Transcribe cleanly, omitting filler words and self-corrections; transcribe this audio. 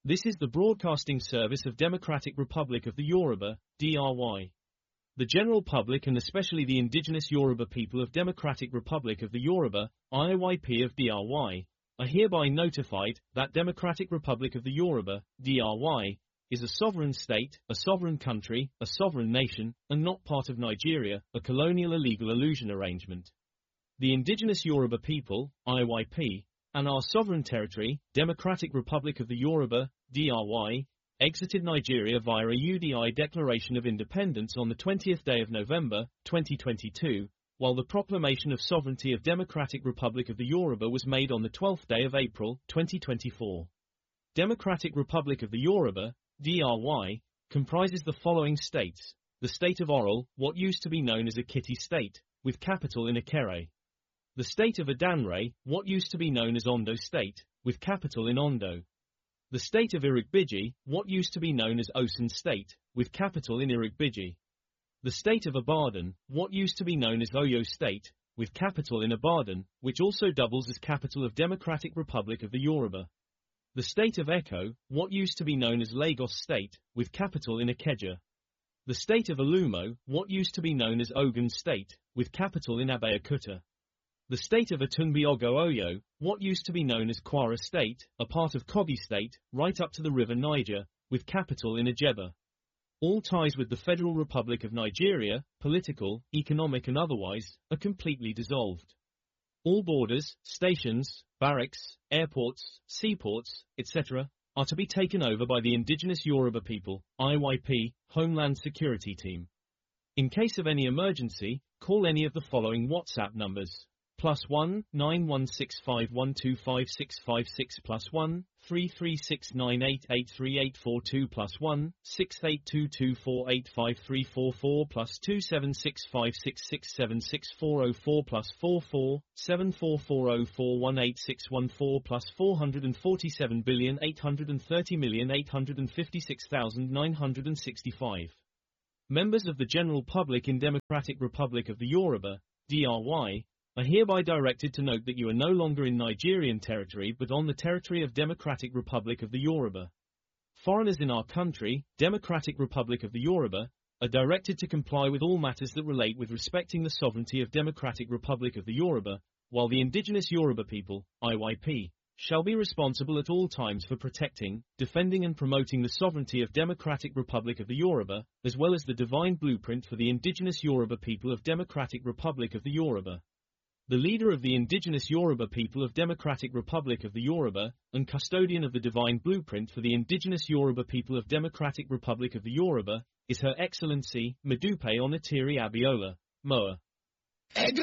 This is the broadcasting service of Democratic Republic of the Yoruba, DRY. The general public and especially the indigenous Yoruba people of Democratic Republic of the Yoruba, IYP of DRY, are hereby notified that Democratic Republic of the Yoruba, DRY, is a sovereign state, a sovereign country, a sovereign nation, and not part of Nigeria, a colonial illegal illusion arrangement. The indigenous Yoruba people, IYP, and our sovereign territory, Democratic Republic of the Yoruba, DRY, exited Nigeria via a UDI Declaration of Independence on the 20th day of November, 2022, while the proclamation of sovereignty of Democratic Republic of the Yoruba was made on the 12th day of April, 2024. Democratic Republic of the Yoruba, DRY, comprises the following states: the state of Oral, what used to be known as Ekiti State, with capital in Ikere. The state of Adanre, what used to be known as Ondo State, with capital in Ondo. The state of Irigbiji, what used to be known as Osun State, with capital in Irigbiji. The state of Ibadan, what used to be known as Oyo State, with capital in Ibadan, which also doubles as capital of Democratic Republic of the Yoruba. The state of Eko, what used to be known as Lagos State, with capital in Ikeja. The state of Alumo, what used to be known as Ogun State, with capital in Abeokuta. The state of Atunbiogo Oyo, what used to be known as Kwara State, a part of Kogi State, right up to the river Niger, with capital in Ajeba. All ties with the Federal Republic of Nigeria, political, economic and otherwise, are completely dissolved. All borders, stations, barracks, airports, seaports, etc., are to be taken over by the indigenous Yoruba people, IYP, Homeland Security Team. In case of any emergency, call any of the following WhatsApp numbers. +1 9165125656 +1 3369883842 +1 6822485344 +27656676404 +44 7440418614 +447,830,856,965. Members of the general public in Democratic Republic of the Yoruba, DRY, are hereby directed to note that you are no longer in Nigerian territory but on the territory of Democratic Republic of the Yoruba. Foreigners in our country, Democratic Republic of the Yoruba, are directed to comply with all matters that relate with respecting the sovereignty of Democratic Republic of the Yoruba, while the indigenous Yoruba people, IYP, shall be responsible at all times for protecting, defending and promoting the sovereignty of Democratic Republic of the Yoruba, as well as the divine blueprint for the indigenous Yoruba people of Democratic Republic of the Yoruba. The leader of the indigenous Yoruba people of Democratic Republic of the Yoruba, and custodian of the divine blueprint for the indigenous Yoruba people of Democratic Republic of the Yoruba, is Her Excellency, Modupe Onitiri Abiola, Moa.